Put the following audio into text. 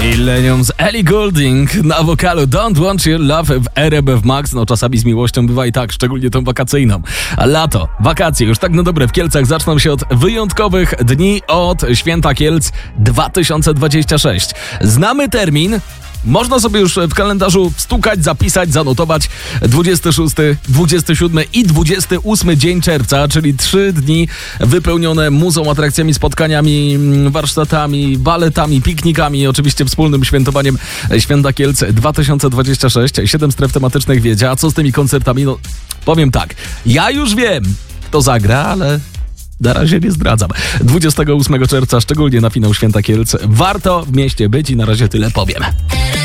Illenium z Ellie Goulding na wokalu Don't Want Your Love w RMF Max. No czasami z miłością bywa i tak, szczególnie tą wakacyjną. A lato, wakacje już tak na dobre w Kielcach zaczną się od wyjątkowych dni, od Święta Kielc 2026. Znamy termin. Można sobie już w kalendarzu stukać, zapisać, zanotować 26, 27 i 28 dzień czerwca, czyli 3 dni wypełnione muzą, atrakcjami, spotkaniami, warsztatami, baletami, piknikami i oczywiście wspólnym świętowaniem Święta Kielc 2026. 7 stref tematycznych wiedzie, a co z tymi koncertami? No, powiem tak, ja już wiem, kto zagra, ale na razie nie zdradzam. 28 czerwca, szczególnie na finał Święta Kielc, warto w mieście być i na razie tyle powiem.